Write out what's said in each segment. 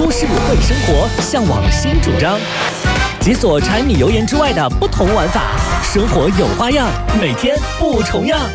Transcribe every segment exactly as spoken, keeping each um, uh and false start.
都市会生活，向往新主张。解锁柴米油盐之外的不同玩法，生活有花样，每天不重样。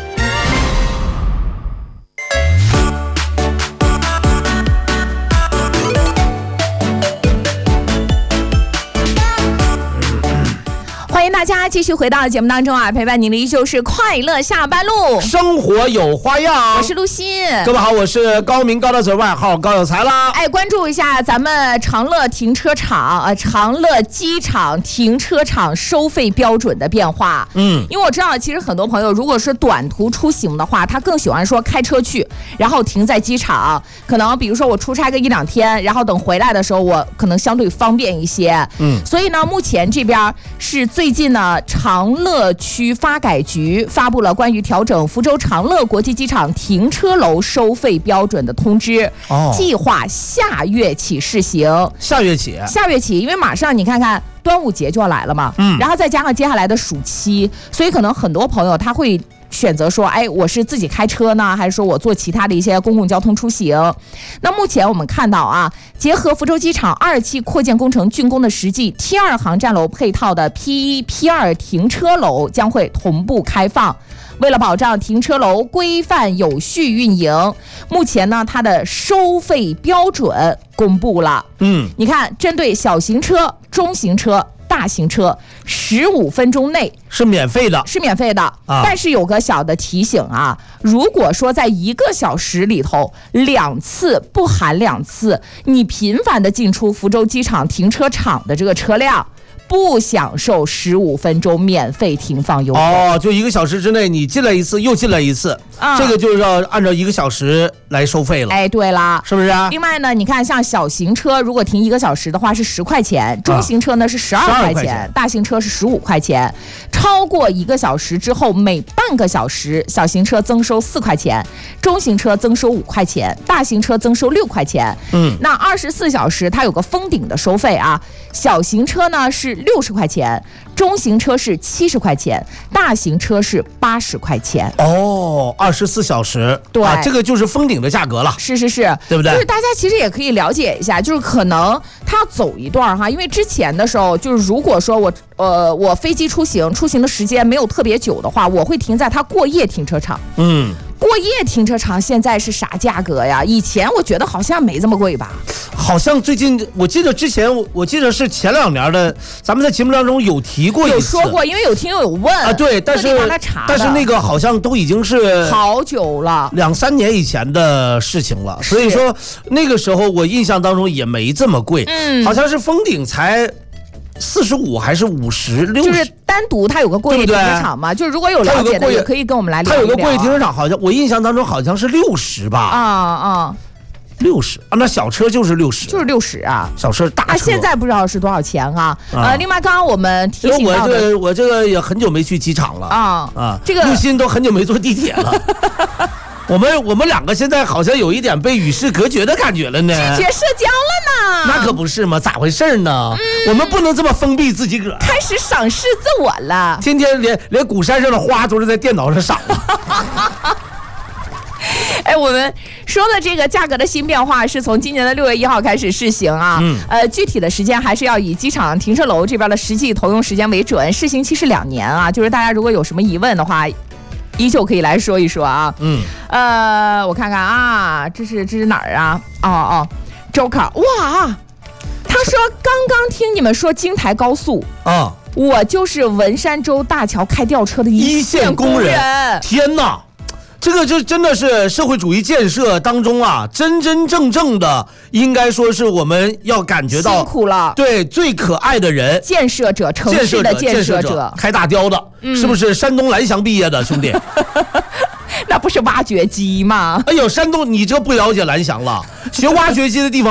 欢迎大家继续回到节目当中啊，陪伴您的依旧是快乐下班路， 生活有花样。 我是陆欣， 各位好，我是高明高大嘴，外号高有才啦。 哎，关注一下咱们长乐停车场呃，长乐机场停车场收费标准的变化。嗯，因为我知道，其实很多朋友如果是短途出行的话，他更喜欢说开车去，然后停在机场，可能比如说我出差个一两天，然后等回来的时候，我可能相对方便一些。嗯，所以呢，目前这边是最近呢，长乐区发改局发布了关于调整福州长乐国际机场停车楼收费标准的通知，哦、计划下月起试行。 下月起， 下月起，因为马上你看看端午节就要来了嘛，嗯，然后再加上接下来的暑期，所以可能很多朋友他会选择说，哎，我是自己开车呢，还是说我坐其他的一些公共交通出行？那目前我们看到啊，结合福州机场二期扩建工程竣工的实际 T 二 航站楼配套的 P 一、P 二 停车楼将会同步开放。为了保障停车楼规范有序运营，目前呢，它的收费标准公布了。嗯，你看，针对小型车、中型车、大型车，十五分钟内是免费的， 是免费的、啊。但是有个小的提醒啊，如果说在一个小时里头两次不含两次，你频繁的进出福州机场停车场的这个车辆，不享受十五分钟免费停放优惠。 哦，就一个小时之内你进来一次又进来一次、嗯、这个就是要按照一个小时来收费了。 哎，对啦， 是不是啊？ 另外呢，你看像小型车如果停一个小时的话是十块钱，中型车呢是十二块钱，大型车是十五块钱。超过一个小时之后，每半个小时小型车增收四块钱，中型车增收五块钱，大型车增收六块钱。嗯，那二十四小时它有个封顶的收费啊，小型车呢是六十块钱，中型车是七十块钱，大型车是八十块钱。 哦，二十四小时， 对、 啊，这个就是封顶的价格了。 是是是， 对不对？ 就是大家其实也可以了解一下，就是可能他要走一段哈，因为之前的时候，就是如果说我呃我飞机出行，出行的时间没有特别久的话，我会停在它过夜停车场。嗯。过夜停车场现在是啥价格呀？以前我觉得好像没这么贵吧？ 好像最近我记得之前我记得是前两年的，咱们在节目当中有提过一次， 有说过，因为有听友有问啊， 对，但是但是那个好像都已经是好久了， 两三年以前的事情了，所以说那个时候我印象当中也没这么贵，嗯，好像是封顶才四十五还是五十六， 就是单独它有个过夜停车场嘛，就是如果有了解的也可以跟我们来聊一聊。 它有个过夜停车场，好像我印象当中好像是六十吧。 啊啊， 六十啊，那小车就是六十， 就是六十啊， 小车大车。 那现在不知道是多少钱啊？啊呃，另外刚刚我们提醒到的， 我这个我这个也很久没去机场了啊啊， 这个陆欣都很久没坐地铁了。我们我们两个现在好像有一点被与世隔绝的感觉了呢， 拒绝社交了呢。 那可不是嘛，咋回事呢？嗯、我们不能这么封闭自己个儿， 开始赏识自我了。 天天连连鼓山上的花都是在电脑上赏了。 哎，我们说的这个价格的新变化是从今年的六月一号开始试行啊。嗯。呃，具体的时间还是要以机场停车楼这边的实际投用时间为准，试行期是两年啊。就是大家如果有什么疑问的话，依旧可以来说一说啊。嗯。呃，我看看啊，这是这是哪儿啊？哦哦 ，Joker， 哇，他说刚刚听你们说京台高速啊，我就是文山州大桥开吊车的一线工人。 天哪！这个就真的是社会主义建设当中啊，真真正正的，应该说是我们要感觉到辛苦了。 对，最可爱的人， 建设者，城市的建设者， 建设者开大雕的、嗯，是不是山东蓝翔毕业的兄弟？ 那不是挖掘机吗？ 哎呦，山东，你这不了解蓝翔了，学挖掘机的地方。